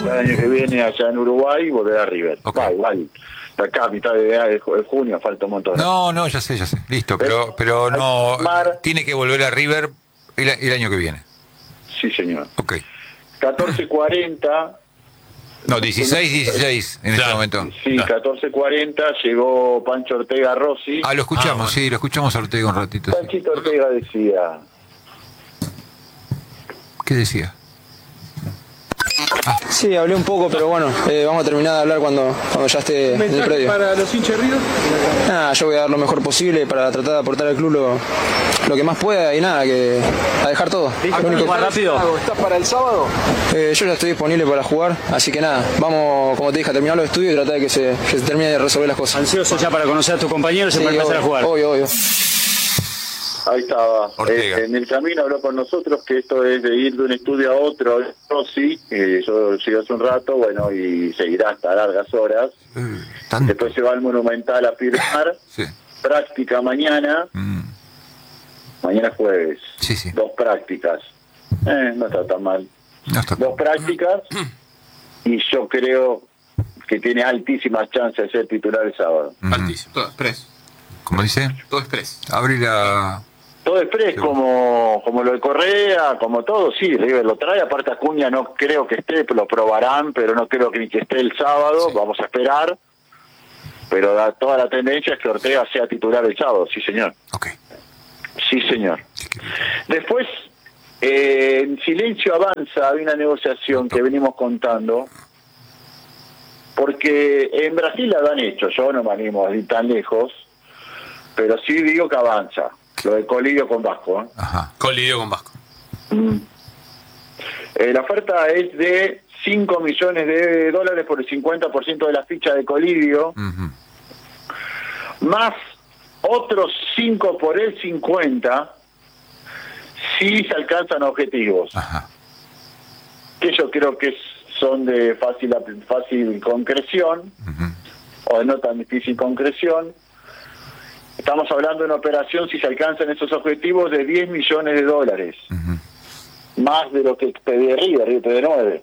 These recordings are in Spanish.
el año que viene allá en Uruguay y volver a River. Okay. Va, igual. Acá a mitad de junio falta un montón. No, ya sé. Listo, pero no. Tiene que volver a River el año que viene. Sí, señor. Ok. 14:40. No, 16 en este momento. Sí, 14:40 llegó Pancho Ortega Rossi. Lo escuchamos, sí, lo escuchamos a Ortega un ratito. Panchito Ortega decía... ¿Qué decía? Sí, hablé un poco, pero bueno, vamos a terminar de hablar cuando ya esté en el predio. ¿Para los hinchas de River? Nada, yo voy a dar lo mejor posible para tratar de aportar al club lo que más pueda y nada, que a dejar todo. Lo único más rápido. ¿Estás para el sábado? Yo ya estoy disponible para jugar, así que nada, vamos, como te dije, a terminar los estudios y tratar de que se termine de resolver las cosas. Ansioso ya para conocer a tus compañeros y para empezar a jugar. Obvio. Ahí estaba. En el camino habló con nosotros que esto es de ir de un estudio a otro. Rossi, yo llegué hace un rato, bueno, y seguirá hasta largas horas. Después se va al Monumental a firmar. Sí. Práctica mañana. Mañana jueves. Sí. 2 prácticas. No está tan mal. 2 prácticas. Y yo creo que tiene altísimas chances de ser titular el sábado. Altísimo. Todo express. ¿Cómo dice? Todo express. Abrir la... Todo express, como lo de Correa, como todo, sí, River lo trae. Aparte Acuña no creo que esté, lo probarán, pero no creo que ni que esté el sábado. Sí. Vamos a esperar. Pero toda la tendencia es que Ortega sea titular el sábado, sí señor. Ok. Sí señor. Después, en silencio avanza, hay una negociación que venimos contando, porque en Brasil la han hecho, yo no me animo a ir tan lejos, pero sí digo que avanza. Lo de Colidio con Vasco. Ajá. Colidio con Vasco. La oferta es de $5 millones por el 50% de la ficha de Colidio, más otros 5 por el 50 si se alcanzan objetivos. Ajá. Que yo creo que son de fácil concreción, o de no tan difícil concreción. Estamos hablando de una operación, si se alcanzan esos objetivos, de $10 millones. Más de lo que pedí River de 9.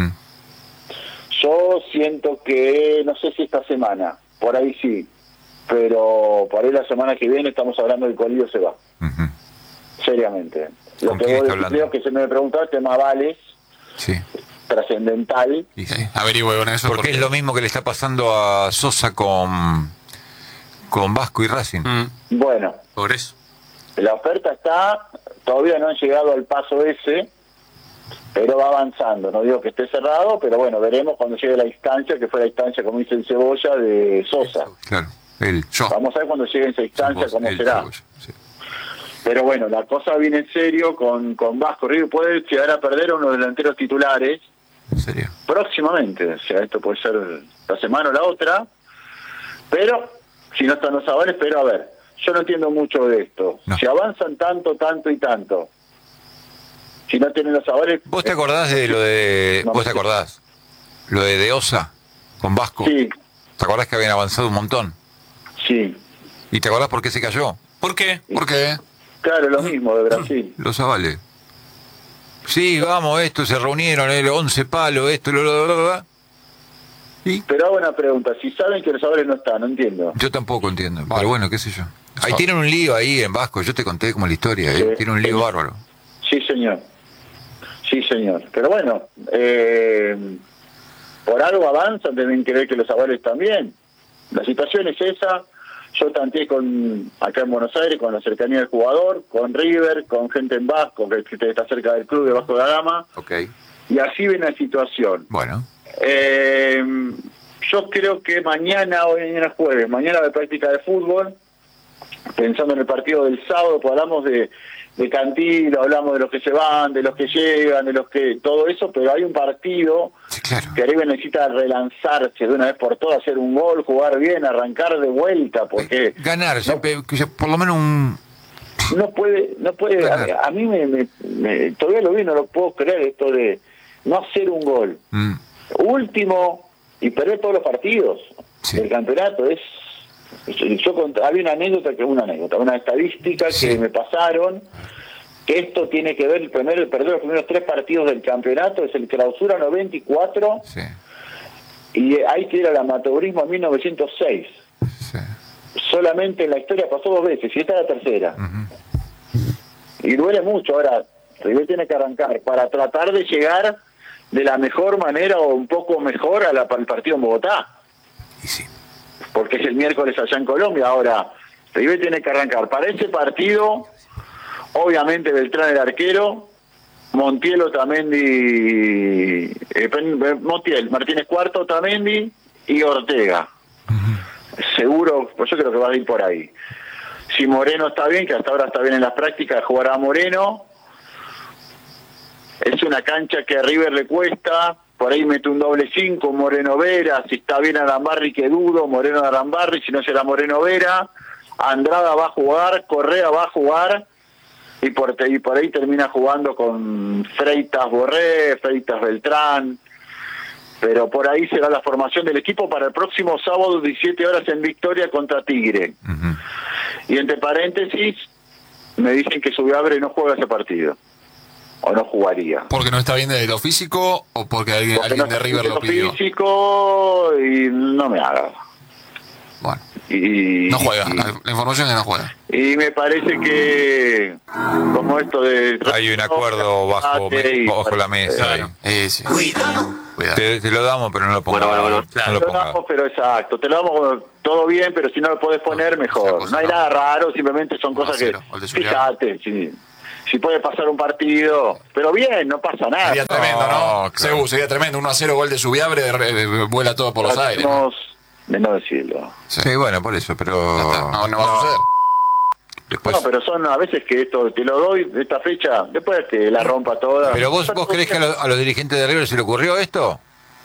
Yo siento que, no sé si esta semana, por ahí sí, pero por ahí la semana que viene estamos hablando del Colidio se va. Seriamente. Lo que vos creo que se me preguntaste, más vales, sí, trascendental. Sí, averigüe con eso. Porque es lo mismo que le está pasando a Sosa con Vasco y Racing. Bueno, por eso la oferta está, todavía no han llegado al paso ese, pero va avanzando. No digo que esté cerrado, pero bueno, veremos cuando llegue la instancia, que fue la instancia, como dice el Cebolla, de Sosa. Claro, vamos a ver cuando llegue esa instancia cómo será. Cebolla, sí. Pero bueno, la cosa viene en serio con Vasco. River puede llegar a perder a uno de los delanteros titulares. ¿En serio? Próximamente, o sea, esto puede ser la semana o la otra, pero si no están los avales, pero a ver, yo no entiendo mucho de esto. No. Si avanzan tanto, si no tienen los avales... ¿Vos te acordás de lo de... ¿Vos te acordás? Lo de Osa con Vasco. Sí. ¿Te acordás que habían avanzado un montón? Sí. ¿Y te acordás por qué se cayó? ¿Por qué? ¿Por qué? Claro, lo mismo de Brasil. Los avales. Sí, vamos, esto, se reunieron, 11 palos, esto, ¿Y? Pero hago una pregunta, si saben que los avales no están, no entiendo. Yo tampoco entiendo, pero bueno, qué sé yo. Ahí tienen un lío ahí en Vasco, yo te conté como la historia, Sí. Tiene un lío bárbaro. Sí, señor. Sí, señor. Pero bueno, por algo avanzan, deben creer que los avales también. La situación es esa. Yo tanteé acá en Buenos Aires, con la cercanía del jugador, con River, con gente en Vasco, que está cerca del club de Vasco da Gama. Ok. Y así ven la situación. Bueno. Yo creo que mañana jueves, mañana de práctica de fútbol, pensando en el partido del sábado, pues hablamos de Cantilo, hablamos de los que se van, de los que llegan, de los que todo eso, pero hay un partido, sí, claro, que River necesita relanzarse de una vez por todas, hacer un gol, jugar bien, arrancar de vuelta, porque ganar, por lo menos un... No puede a mí me todavía lo vi, no lo puedo creer, esto de no hacer un gol. Último, y perder todos los partidos del campeonato. Había una estadística que me pasaron, que esto tiene que ver, perder los primeros 3 partidos del campeonato, es el clausura 94, Sí. y hay que ir al amateurismo en 1906. Sí. Solamente en la historia pasó 2 veces, y esta es la tercera. Y duele mucho. Ahora, River tiene que arrancar para tratar de llegar de la mejor manera o un poco mejor al partido en Bogotá. Y sí. Porque es el miércoles allá en Colombia. Ahora, River tiene que arrancar para ese partido, obviamente Beltrán el arquero, Montiel, Otamendi, Montiel, Martínez Cuarto, Otamendi y Ortega. Seguro, pues yo creo que va a ir por ahí. Si Moreno está bien, que hasta ahora está bien en las prácticas, jugará Moreno. Es una cancha que a River le cuesta, por ahí mete un doble 5, Moreno Vera, si está bien Arambarri, que dudo, Moreno Arambarri, si no será Moreno Vera, Andrada va a jugar, Correa va a jugar, y por ahí termina jugando con Freitas Borré, Freitas Beltrán, pero por ahí será la formación del equipo para el próximo sábado, 17 horas en Victoria contra Tigre. Y entre paréntesis, me dicen que Subiabre no juega ese partido. O no jugaría. ¿Porque no está bien de lo físico o porque alguien no de River lo pidió? Físico y no me haga. Bueno. Y, no juega, la información es que no juega. Y me parece que, como esto de... Hay un acuerdo bajo la mesa. Claro. Sí. Cuidado. Te lo damos, pero no lo pongas. Bueno, no lo te lo pongas. damos, pero exacto. Te lo damos todo bien, pero si no lo podés poner, mejor. No hay nada raro, simplemente son cosas que... Fíjate, si puede pasar un partido, pero bien, no pasa nada. Sería tremendo, ¿no? Claro. Sería tremendo. 1-0 gol de Subiabre, vuela todo por los aires. De no decirlo. Sí, bueno, por eso, pero... No va a suceder. Después... No, pero son a veces que esto te lo doy de esta fecha, después te la rompa toda. ¿Pero vos creés que a los dirigentes de River se le ocurrió esto?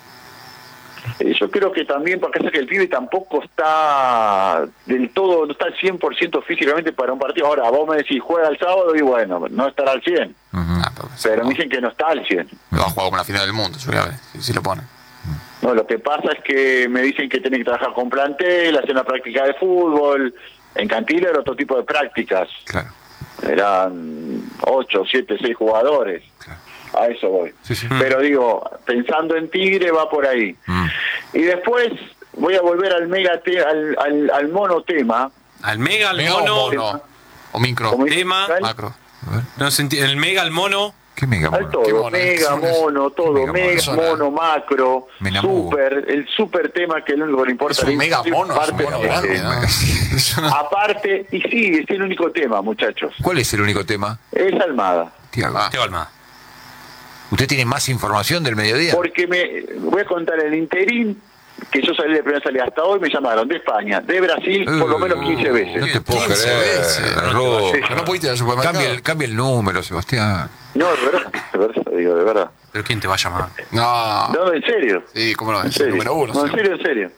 Yo creo que también, porque es que el pibe tampoco está del todo, no está al 100% físicamente para un partido. Ahora, vos me decís, juega el sábado y bueno, no estará al 100. Pero me dicen que no está al 100. Va a jugar como la final del mundo, Subiabre, si lo pone. No, lo que pasa es que me dicen que tienen que trabajar con plantel, hacer una práctica de fútbol. En Cantillo era otro tipo de prácticas. Claro. Eran 8, 7, 6 jugadores. Claro. A eso voy. Sí. Pero digo, pensando en Tigre va por ahí. Y después voy a volver al al monotema. Al mega, al mono. O micro. Tema. Macro. No el mega, al mono. ¿Qué mega mono? Al todo, mega mono, todo, mega mono, macro, super, el super tema que es lo único que le importa. Es un mega mono, es un mono grande, ¿no? Aparte, y sí, es el único tema, muchachos. ¿Cuál es el único tema? Es Almada. Tiago. Teo Almada. ¿Usted tiene más información del mediodía? Porque voy a contar el interín, que yo salí de primera salida hasta hoy, me llamaron de España, de Brasil, por lo menos 15 veces. No te puedo 15 creer, veces. Ro. No pudiste ir al supermercado. Cambia el número, Sebastián. No, de verdad. ¿Pero quién te va a llamar? No, en serio. Sí, cómo no, En es serio. el número 1. No, en serio.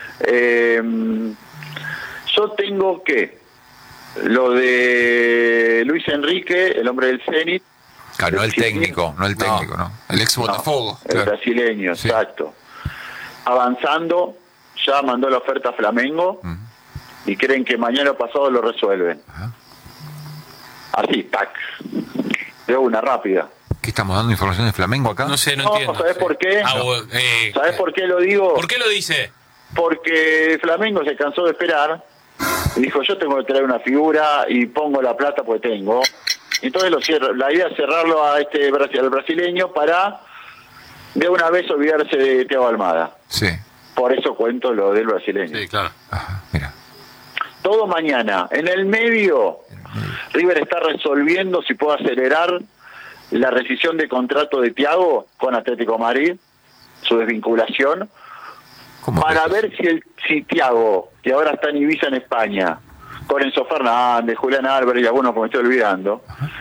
Yo tengo que lo de Luis Enrique, el hombre del Zenit. Claro, no el técnico, no. El ex Botafogo. El brasileño, Sí. exacto. Avanzando, ya mandó la oferta a Flamengo y creen que mañana o pasado lo resuelven. Así, tac. De una rápida. ¿Qué estamos dando información de Flamengo acá? No sé, no entiendo. ¿Sabés por qué? ¿Sabés por qué lo digo? ¿Por qué lo dice? Porque Flamengo se cansó de esperar y dijo, yo tengo que traer una figura y pongo la plata porque tengo. Entonces lo cierro. La idea es cerrarlo a al brasileño para de una vez olvidarse de Thiago Almada. Sí. Por eso cuento lo del brasileño. Sí, claro. Ajá, mira. Todo mañana. En el medio, River está resolviendo si puede acelerar la rescisión de contrato de Thiago con Atlético Madrid, su desvinculación, para ver si Thiago, que ahora está en Ibiza en España, con Enzo Fernández, Julián Álvarez y algunos que me estoy olvidando,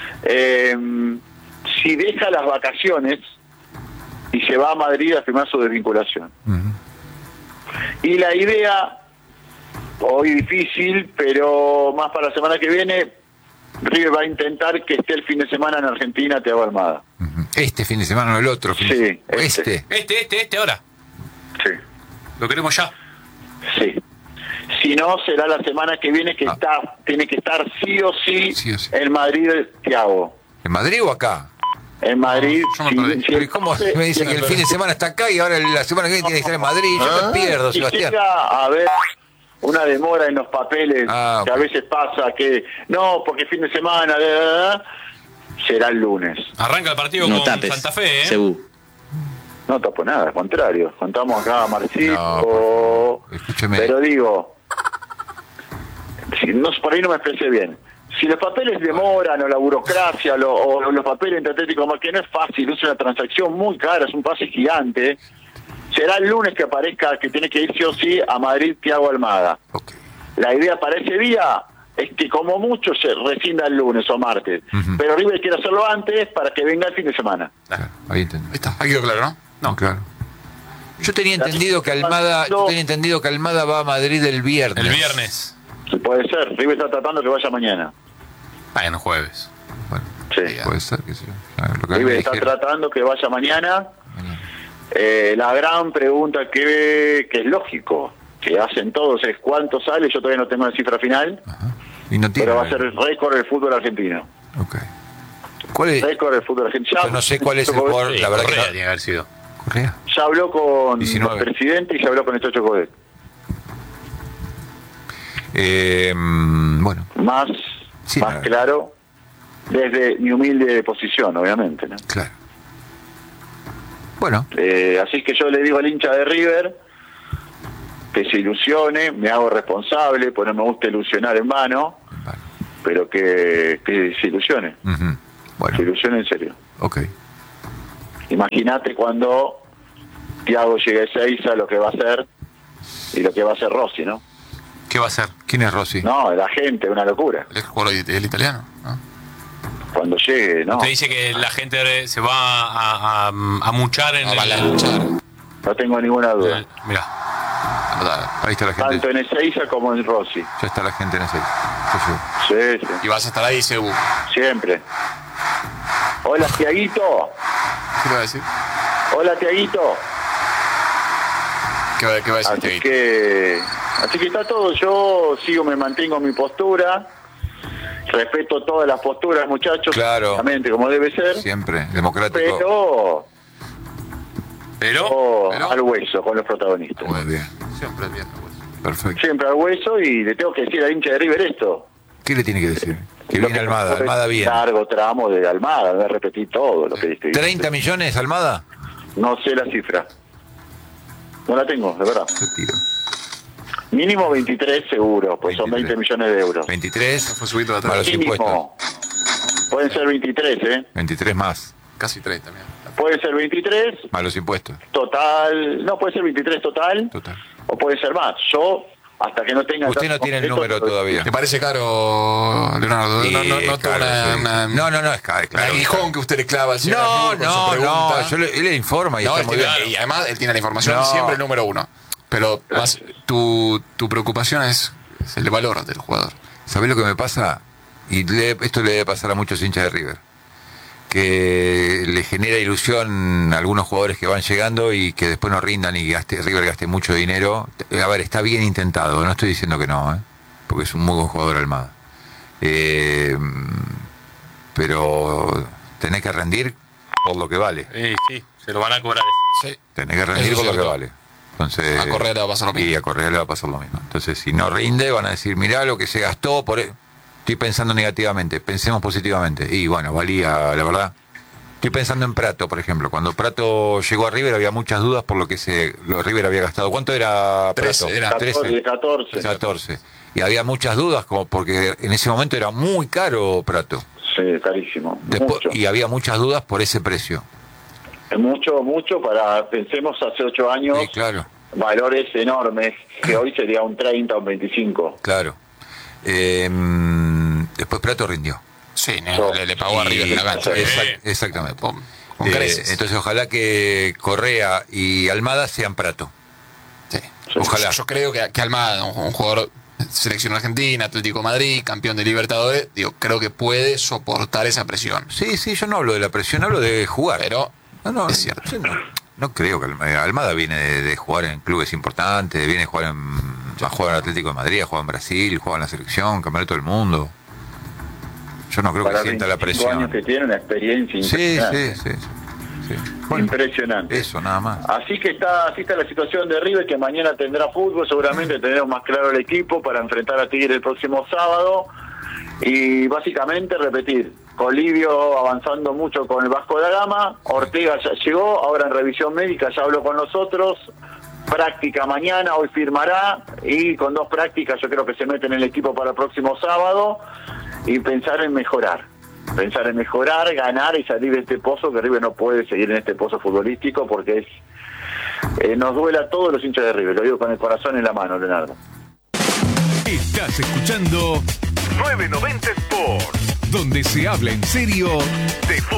si deja las vacaciones y se va a Madrid a firmar su desvinculación. Y la idea, hoy difícil, pero más para la semana que viene, River va a intentar que esté el fin de semana en Argentina Thiago Almada. Este fin de semana, no el otro fin de semana. Sí, Este ahora. Sí. Lo queremos ya. Sí. Si no, será la semana que viene que tiene que estar sí o sí en Madrid Thiago. ¿En Madrid o acá? En Madrid. yo me perdí. Pero ¿cómo me dicen que el fin de semana está acá y ahora la semana que viene tiene que estar en Madrid? Yo me pierdo, Si Sebastián. llega a haber una demora en los papeles, que a ok. veces pasa que, no, porque fin de semana, será el lunes. Arranca el partido No con tapes, Santa Fe, ¿eh? Cebú. No tapo nada, al contrario. Contamos acá a Marcito, No, escúcheme. pero digo, por ahí no me expresé bien. Si los papeles demoran, o la burocracia, o los papeles entre Atlético, que no es fácil, es una transacción muy cara, es un pase gigante, será el lunes que aparezca que tiene que ir sí o sí a Madrid Thiago Almada. Ok. La idea para ese día es que como mucho se rescinda el lunes o martes, pero River quiere hacerlo antes para que venga el fin de semana. Claro, ahí entendí. Ahí está, ahí quedó claro, ¿no? No, claro. Yo tenía entendido que Almada va a Madrid el viernes. El viernes. Sí, puede ser, River está tratando que vaya mañana. Bueno, jueves. Bueno, Sí. puede ser que sí. Claro, lo que River me está dijeron. tratando que vaya mañana. Mañana. La gran pregunta que es lógico, que hacen todos, es cuánto sale. Yo todavía no tengo la cifra final, Ajá. Y no tiene. pero va a ser el récord del fútbol argentino. Ok. ¿Cuál es? Récord del fútbol argentino. Yo no sé cuál es el jugador, Sí, la verdad Correa que tiene que haber sido. Correa. Ya habló con 19. el presidente y ya habló con el Chocho Codet. Bueno, Más Sí, más no. claro, desde mi humilde posición, obviamente, ¿no? claro. Bueno, Así que yo le digo al hincha de River que se ilusione, me hago responsable, pues no me gusta ilusionar en vano, vale. pero que se ilusione, Ujú. Bueno, se ilusione en serio. ok. Imagínate cuando Thiago llegue a Ezeiza, lo que va a hacer y lo que va a hacer Rossi, ¿no? ¿Qué va a hacer? ¿Quién es Rossi? No, la gente, una locura. El jugador el italiano, ¿no? Cuando llegue, ¿no? Usted dice que la gente se va a muchar en Vale, a luchar. No tengo ninguna duda. Mirá. Ahí está la gente. Tanto en Ezeiza como en Rossi. Ya está la gente en ese. Sí, sí, Y vas a estar ahí, Cebú. siempre. Hola, Tiaguito. ¿Qué le va a decir? Hola, Tiaguito. ¿Qué va a decir Así Tiaguito? que está todo. Yo me mantengo en mi postura. Respeto todas las posturas, muchachos. Claro. Obviamente, como debe ser. Siempre, democrático. Pero Pero al hueso con los protagonistas. Muy bien, Siempre bien, pues. perfecto. Siempre al hueso, y le tengo que decir al hincha de River esto. ¿Qué le tiene que decir? Que Lo viene Almada, Almada bien. Largo tramo de Almada, voy a repetir todo lo que dije. 30 millones, Almada. No sé la cifra. No la tengo, de verdad. Qué tiro. Mínimo 23 seguro, pues son 20 millones de euros. 23 Fue subido más los impuestos. Mínimo. Pueden ser 23, ¿eh? 23 más, Casi 3 también. Puede ser 23 más los impuestos. total. No, puede ser 23 total. Total. O puede ser más. Yo, hasta que no tenga... Usted no tiene el número todavía. ¿Te parece caro, Leonardo? Sí, No claro, tuvo sí. No, es caro. un aguijón que usted le clava al señor No, Arnul con su pregunta. yo él le informa y No, está él muy bien. tiene- y además él tiene la información No. siempre número uno. Pero más tu preocupación es el valor del jugador. ¿Sabés lo que me pasa? Y esto le debe pasar a muchos hinchas de River. Que le genera ilusión a algunos jugadores que van llegando y que después no rindan y River gaste mucho dinero. A ver, está bien intentado, no estoy diciendo que no, porque es un muy buen jugador Almada. Pero tenés que rendir por lo que vale. sí, se lo van a cobrar. Sí. Tenés que rendir Eso es por lo que cierto. vale. Entonces, A Correa le va a pasar lo mismo. Y a Correa le va a pasar lo mismo. Entonces, si no rinde, van a decir, mirá lo que se gastó por... Estoy pensando negativamente, pensemos positivamente. Y bueno, valía, la verdad. Estoy pensando en Prato, por ejemplo. Cuando Prato llegó a River había muchas dudas por lo que River había gastado. ¿Cuánto era Prato? 13, era 14. Y había muchas dudas, como porque en ese momento era muy caro Prato. Sí, carísimo. Después, mucho. y había muchas dudas por ese precio. Mucho para, pensemos, hace 8 años, Sí, claro. valores enormes, que hoy sería un 30 o un 25. Claro. Después Prato rindió. Sí, le pagó arriba de la cancha. Exactamente. Con creces. Entonces ojalá que Correa y Almada sean Prato. Sí. Ojalá. Yo creo que Almada, un jugador de selección argentina, Atlético de Madrid, campeón de Libertadores, creo que puede soportar esa presión. Sí, yo no hablo de la presión, hablo de jugar. Pero No, es cierto. yo no creo que Almada viene de jugar en clubes importantes, viene a jugar a jugar en Atlético de Madrid, a jugar en Brasil, juega en la selección, campeonato del mundo. Yo no creo que sienta la presión. Años que tiene una experiencia impresionante. Sí. Bueno, impresionante. Eso, nada más. Así está la situación de River, que mañana tendrá fútbol, seguramente tendremos más claro el equipo para enfrentar a Tigre el próximo sábado. Y básicamente repetir, Colivio avanzando mucho con el Vasco da Gama, Ortega ya llegó, ahora en revisión médica ya habló con nosotros, práctica mañana, hoy firmará, y con 2 prácticas yo creo que se mete en el equipo para el próximo sábado, y pensar en mejorar, ganar y salir de este pozo, que River no puede seguir en este pozo futbolístico, porque nos duele a todos los hinchas de River, lo digo con el corazón en la mano, Leonardo. Estás escuchando 990 Sports, donde se habla en serio de fútbol.